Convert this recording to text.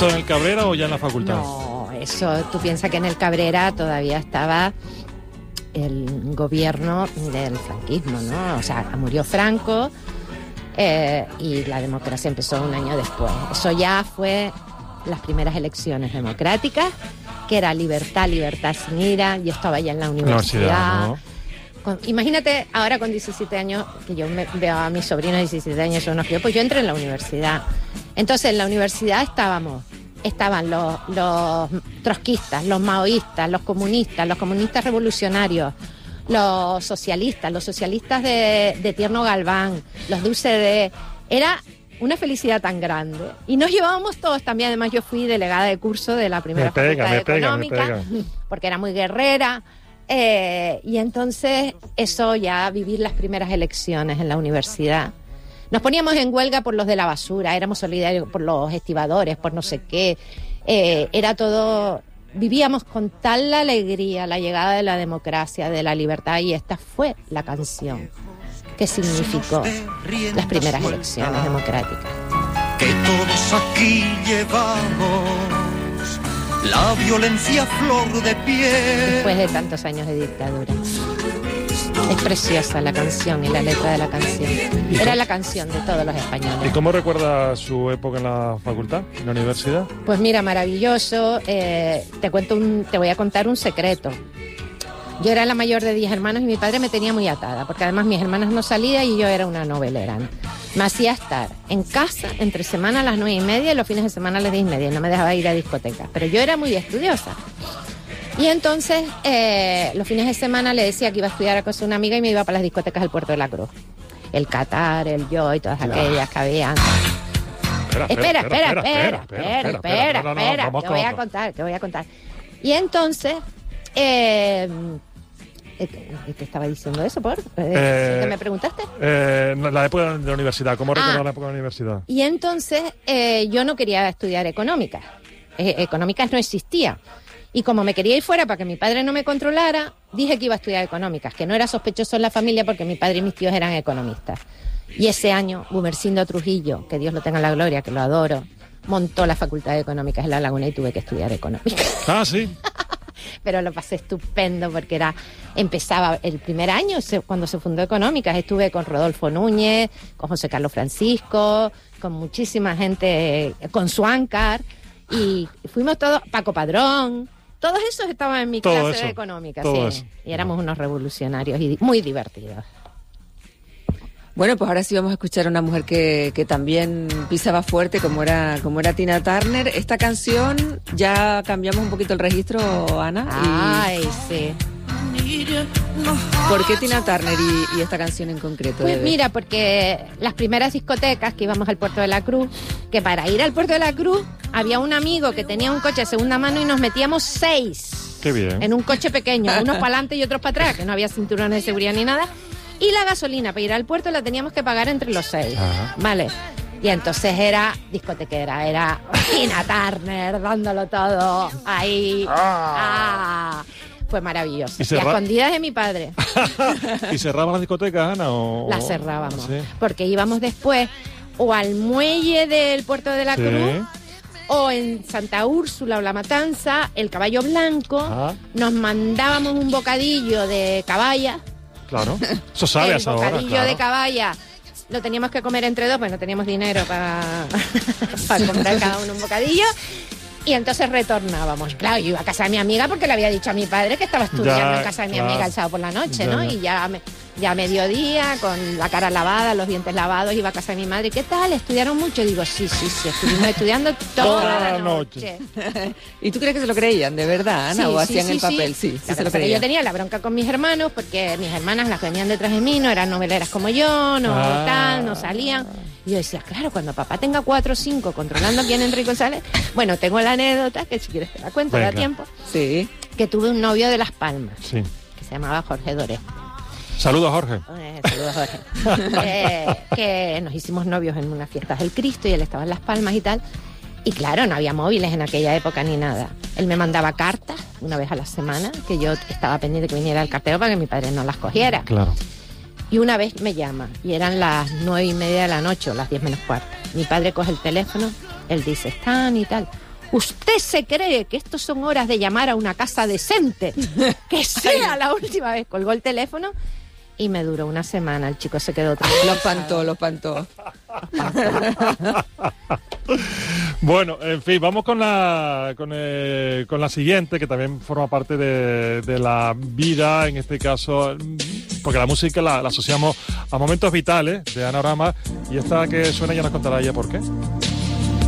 ¿Esto en el Cabrera o ya en la facultad? No, eso, tú piensas que en el Cabrera todavía estaba el gobierno del franquismo, ¿no? O sea, murió Franco y la democracia empezó un año después. Eso ya fue las primeras elecciones democráticas, que era libertad sin ira. Yo estaba ya en la universidad, ¿no? Imagínate ahora con 17 años, que yo veo a mis sobrinos de 17 años, son unos críos, pues yo entré en la universidad. Entonces en la universidad estaban los trotskistas, los maoístas, los comunistas revolucionarios, los socialistas de Tierno Galván, los de UCD. Era una felicidad tan grande. Y nos llevábamos todos también. Además, yo fui delegada de curso de la primera facultad de Económica, porque era muy guerrera. Y entonces, eso ya, vivir las primeras elecciones en la universidad. Nos poníamos en huelga por los de la basura, éramos solidarios por los estibadores, por no sé qué. Era todo... Vivíamos con tal alegría la llegada de la democracia, de la libertad, y esta fue la canción que significó las primeras elecciones democráticas. Que todos aquí llevamos la violencia a flor de piel. Después de tantos años de dictadura. Es preciosa la canción y la letra de la canción. Era la canción de todos los españoles. ¿Y cómo recuerda su época en la facultad, en la universidad? Pues mira, maravilloso. Te voy a contar un secreto. Yo era la mayor de 10 hermanos y mi padre me tenía muy atada, porque además mis hermanas no salían y yo era una novelera. Me hacía estar en casa entre semana a las 9:30 y los fines de semana a las 10:30. No me dejaba ir a discotecas, pero yo era muy estudiosa. Y entonces, los fines de semana le decía que iba a estudiar a casa de una amiga y me iba para las discotecas del Puerto de la Cruz. El Qatar, el Joy, todas aquellas que habían. Espera. Te voy a contar. Y entonces, ¿te estaba diciendo eso por? ¿Que me preguntaste? La época de la universidad, ¿cómo recordar la época de la universidad? Y entonces, yo no quería estudiar económicas. Económicas no existía. Y como me quería ir fuera para que mi padre no me controlara, dije que iba a estudiar económicas, que no era sospechoso en la familia porque mi padre y mis tíos eran economistas. Y ese año, Gumersindo Trujillo, que Dios lo tenga en la gloria, que lo adoro, montó la Facultad de Económicas en La Laguna y tuve que estudiar económicas. Ah, sí. Pero lo pasé estupendo porque empezaba el primer año, cuando se fundó Económicas, estuve con Rodolfo Núñez, con José Carlos Francisco, con muchísima gente, con Suáncar, y fuimos todos, Paco Padrón. Todos esos estaban en mi clase de económicas, sí. Y éramos unos revolucionarios y muy divertidos. Bueno, pues ahora sí vamos a escuchar a una mujer que también pisaba fuerte, como era Tina Turner. Esta canción, ya cambiamos un poquito el registro, Ana. Ay, sí. ¿Por qué Tina Turner y esta canción en concreto? Pues mira, porque las primeras discotecas que íbamos al Puerto de la Cruz, que para ir al Puerto de la Cruz había un amigo que tenía un coche de segunda mano y nos metíamos 6. Qué bien. En un coche pequeño, unos para adelante y otros para atrás, que no había cinturones de seguridad ni nada. Y la gasolina para ir al puerto la teníamos que pagar entre los 6. Ajá. ¿Vale? Y entonces era discotequera, era Tina Turner dándolo todo ahí. Fue maravilloso. Y a escondidas de mi padre. ¿Y cerraban las discotecas, Ana? Las cerrábamos. ¿Sí? Porque íbamos después o al muelle del Puerto de la Cruz, o en Santa Úrsula o La Matanza, el Caballo Blanco. Nos mandábamos un bocadillo de caballa. Claro, eso sabe a esa hora. El bocadillo de caballa lo teníamos que comer entre dos, pues no teníamos dinero para comprar cada uno un bocadillo. Y entonces retornábamos. Claro, yo iba a casa de mi amiga porque le había dicho a mi padre que estaba estudiando en casa de mi amiga el sábado por la noche, ¿no? Y ya a mediodía, con la cara lavada, los dientes lavados, iba a casa de mi madre. ¿Qué tal? ¿Estudiaron mucho? Digo, sí, estuvimos estudiando toda la noche. ¿Y tú crees que se lo creían, de verdad, Ana? ¿O hacían el papel? Sí, se lo creían. Yo tenía la bronca con mis hermanos porque mis hermanas, las que venían detrás de mí, no eran noveleras como yo, no salían. Y yo decía, claro, cuando papá tenga 4 o 5 controlando quién entra y quién sale. Bueno, tengo la anécdota, que si quieres te la cuento, da tiempo. Sí. Que tuve un novio de Las Palmas, que se llamaba Jorge Doré. Saludos, Jorge. Saludos, Jorge. Que nos hicimos novios en unas fiestas del Cristo y él estaba en Las Palmas y tal. Y claro, no había móviles en aquella época ni nada. Él me mandaba cartas una vez a la semana, que yo estaba pendiente que viniera el cartero para que mi padre no las cogiera. Claro. Y una vez me llama, y eran las 9:30 de la noche, o las 10 menos cuarto. Mi padre coge el teléfono, él dice, están y tal. ¿usted se cree que estos son horas de llamar a una casa decente? Que sea la última vez. Colgó el teléfono y me duró una semana. El chico se quedó tranquilo. Lo espantó. Bueno, en fin, vamos con la siguiente, que también forma parte de la vida, en este caso, porque la música la asociamos a momentos vitales de Ana Orama, y esta que suena ya nos contará ella por qué.